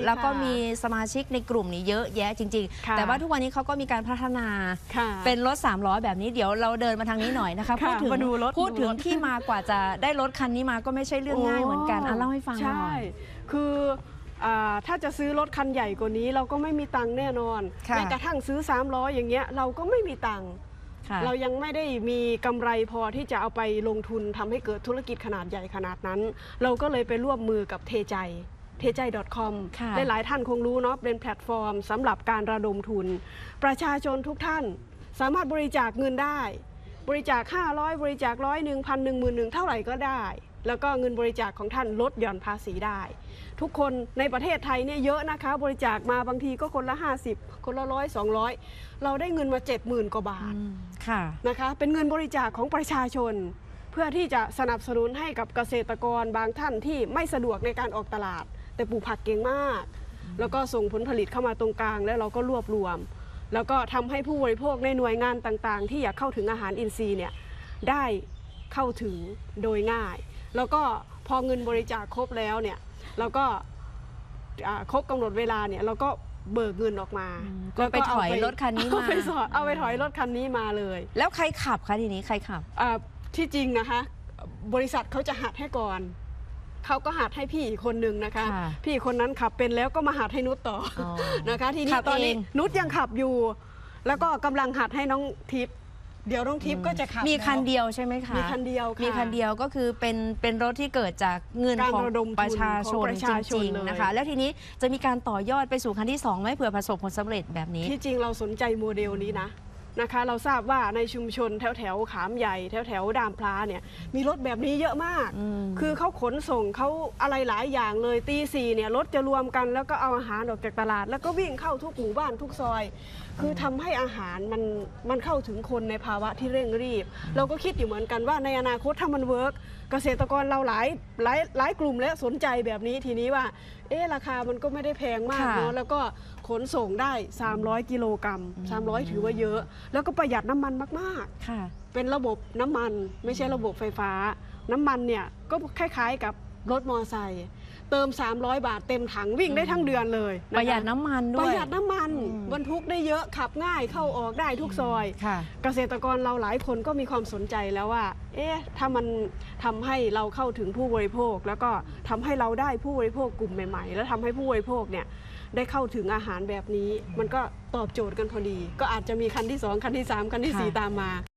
แล้วก็มีสมาชิกในกลุ่มนี้เยอะแยะจริงๆแต่ว่าทุกวันนี้เขาก็มีการพัฒนาเป็นรถ3 ล้อแบบนี้เดี๋ยวเราเดินมาทางนี้หน่อยนะคะพูดถึงที่มากว่าจะได้รถคันนี้มาก็ไม่ใช่เรื่องง่ายเหมือนกันเล่าให้ฟังหน่อยใช่คือถ้าจะซื้อรถคันใหญ่กว่านี้เราก็ไม่มีตังค์แน่นอนแม้กระทั่งซื้อ3 ล้ออย่างเงี้ยเราก็ไม่มีตังค์เรายังไม่ได้มีกำไรพอที่จะเอาไปลงทุนทำให้เกิดธุรกิจขนาดใหญ่ขนาดนั้นเราก็เลยไปร่วมมือกับเทใจ.com หลายท่านคงรู้เนาะเป็นแพลตฟอร์มสำหรับการระดมทุนประชาชนทุกท่านสามารถบริจาคเงินได้บริจาค500บริจาค100 1,000 10,000 เท่าไหร่ก็ได้แล้วก็เงินบริจาคของท่านลดหย่อนภาษีได้ทุกคนในประเทศไทยเนี่ยเยอะนะคะบริจาคมาบางทีก็คนละ50คนละ100 200เราได้เงินมา 70,000 กว่าบาทนะคะเป็นเงินบริจาคของประชาชนเพื่อที่จะสนับสนุนให้กับเกษตรกรบางท่านที่ไม่สะดวกในการออกตลาดแต่ปลูกผักเก่งมากแล้วก็ส่งผลผลิตเข้ามาตรงกลางแล้วเราก็รวบรวมแล้วก็ทำให้ผู้บริโภคในหน่วยงานต่างๆที่อยากเข้าถึงอาหารอินทรีย์เนี่ยได้เข้าถึงโดยง่ายแล้วก็พอเงินบริจาคครบแล้วเนี่ยเราก็ครบกำหนดเวลาเนี่ยเราก็เบิกเงินออกมาก็ไปถอยรถคันนี้มาเอาไปถอยรถคันนี้มาเลยแล้วใครขับคะทีนี้ใครขับที่จริงนะคะบริษัทเขาจะหัดให้ก่อนเขาก็หัดให้พี่อีกคนนึงนะคะพี่คนนั้นขับเป็นแล้วก็มาหัดให้นุชต่อนะคะทีนี้ตอนนี้นุชยังขับอยู่แล้วก็กำลังหัดให้น้องทิพย์เดี๋ยวน้องทิพย์ก็จะขับมีคันเดียวใช่ไหมคะมีคันเดียวค่ะมีคันเดียวก็คือเป็นรถที่เกิดจากเงินของประชาชนจริงๆนะคะแล้วทีนี้จะมีการต่อยอดไปสู่คันที่2ไหมเผื่อประสบผลสำเร็จแบบนี้ที่จริงเราสนใจโมเดลนี้นะคะเราทราบว่าในชุมชนแถวขามใหญ่แถวดามพลาเนี่ยมีรถแบบนี้เยอะมากคือเขาขนส่งเขาอะไรหลายอย่างเลยตี 4เนี่ยรถจะรวมกันแล้วก็เอาอาหารออกจากตลาดแล้วก็วิ่งเข้าทุกหมู่บ้านทุกซอยคือทำให้อาหารมันเข้าถึงคนในภาวะที่เร่งรีบเราก็คิดอยู่เหมือนกันว่าในอนาคตถ้ามันเวิร์กเกษตรกรเราหลายกลุ่มและสนใจแบบนี้ทีนี้ว่าราคามันก็ไม่ได้แพงมากเนาะแล้วก็ขนส่งได้300 กิโลกรัม300ถือว่าเยอะแล้วก็ประหยัดน้ำมันมากๆเป็นระบบน้ำมันไม่ใช่ระบบไฟฟ้าน้ำมันเนี่ยก็คล้ายๆกับรถมอเตอร์ไซค์เติม300 บาทเต็มถังวิ่งได้ทั้งเดือนเลยประหยัดน้ำมันด้วยประหยัดน้ำมันบรรทุกได้เยอะขับง่ายเข้าออกได้ทุกซอยเกษตรกรเราหลายคนก็มีความสนใจแล้วว่าถ้ามันทำให้เราเข้าถึงผู้บริโภคแล้วก็ทำให้เราได้ผู้บริโภคกลุ่มใหม่ๆแล้วทำให้ผู้บริโภคเนี่ยได้เข้าถึงอาหารแบบนี้มันก็ตอบโจทย์กันพอดีก็อาจจะมีคันที่2คันที่3คันที่4ตามมา